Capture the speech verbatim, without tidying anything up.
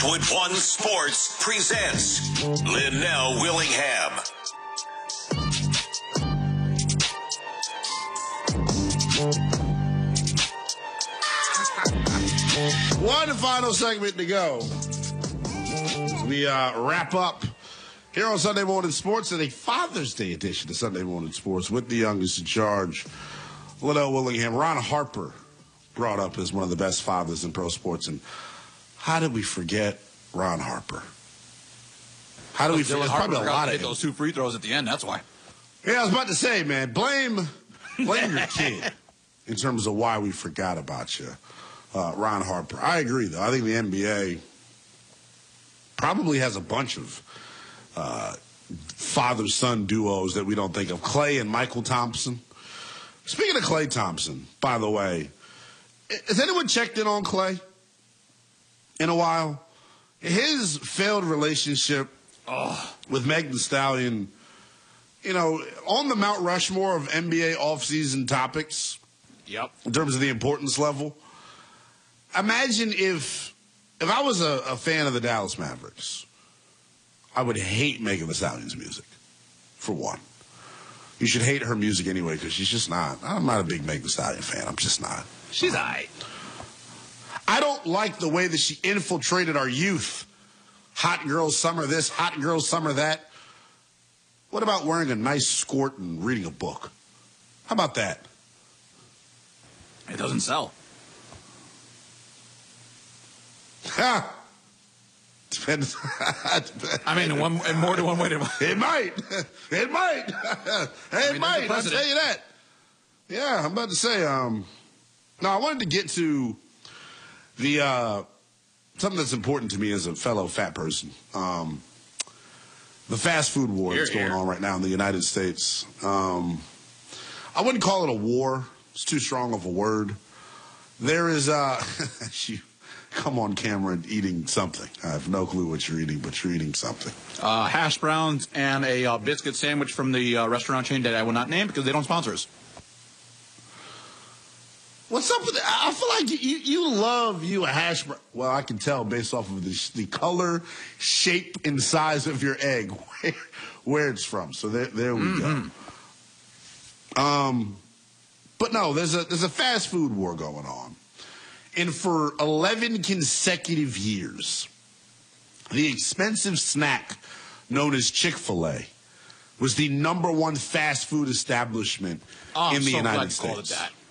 Westwood One Sports presents Linnell Willingham. One final segment to go. As we uh, wrap up here on Sunday Morning Sports, and a Father's Day edition of Sunday Morning Sports with the youngest in charge, Linnell Willingham. Ron Harper brought up as one of the best fathers in pro sports, and how did we forget Ron Harper? How do we forget? Harper Probably a lot of hit those two free throws at the end. That's why. Yeah, I was about to say, man, blame blame your kid in terms of why we forgot about you, uh, Ron Harper. I agree, though. I think the N B A probably has a bunch of uh, father-son duos that we don't think of. Klay and Michael Thompson. Speaking of Klay Thompson, by the way, has anyone checked in on Klay in a while? His failed relationship oh. with Meg Thee Stallion, you know, on the Mount Rushmore of N B A offseason topics. Yep. In terms of the importance level. Imagine if if I was a, a fan of the Dallas Mavericks, I would hate Megan Thee Stallion's music, for one. You should hate her music anyway, because she's just not. I'm not a big Megan Thee Stallion fan. I'm just not. She's all right. I don't like the way that she infiltrated our youth. Hot girl summer this, hot girl summer that. What about wearing a nice skirt and reading a book? How about that? It doesn't sell. Ha! Depends. I mean, in, one, in more than one way to. It might. It might. It I mean, might. I'll tell you that. Yeah, I'm about to say. Um, no, I wanted to get to the uh, something that's important to me as a fellow fat person. Um, the fast food war Here, that's going here. on right now in the United States. Um, I wouldn't call it a war. It's too strong of a word. There is uh, you come on camera and eating something. I have no clue what you're eating, but you're eating something. Uh, hash browns and a uh, biscuit sandwich from the uh, restaurant chain that I will not name because they don't sponsor us. What's up with that? I feel like you, you love you a hash brown. Well, I can tell based off of the, the color, shape, and size of your egg where, where it's from. So there, there we mm-hmm. go. Um, but no, there's a there's a fast food war going on, and for eleven consecutive years, the expensive snack known as Chick-fil-A was the number one fast food establishment oh, in the so United glad you States. called it that.